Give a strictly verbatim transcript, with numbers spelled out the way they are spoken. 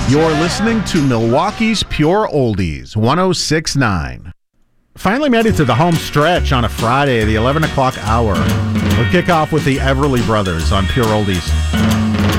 You're listening to Milwaukee's Pure Oldies, one oh six point nine. Finally made it to the home stretch on a Friday, the eleven o'clock hour. We'll kick off with the Everly Brothers on Pure Oldies.